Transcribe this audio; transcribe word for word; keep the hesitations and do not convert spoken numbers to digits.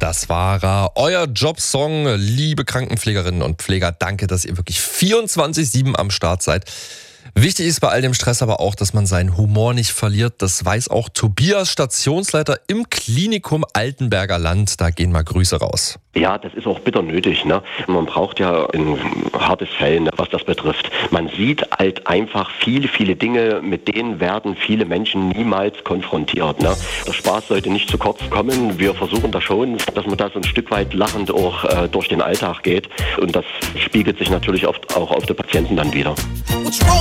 Das war er, euer Jobsong. Liebe Krankenpflegerinnen und Pfleger, danke, dass ihr wirklich vierundzwanzig sieben am Start seid. Wichtig ist bei all dem Stress aber auch, dass man seinen Humor nicht verliert. Das weiß auch Tobias, Stationsleiter im Klinikum Altenberger Land. Da gehen mal Grüße raus. Ja, das ist auch bitter nötig. Ne? Man braucht ja ein hartes Fell, ne, was das betrifft. Man sieht halt einfach viele, viele Dinge, mit denen werden viele Menschen niemals konfrontiert. Ne? Der Spaß sollte nicht zu kurz kommen. Wir versuchen da schon, dass man da so ein Stück weit lachend auch äh, durch den Alltag geht. Und das spiegelt sich natürlich oft auch auf die Patienten dann wieder.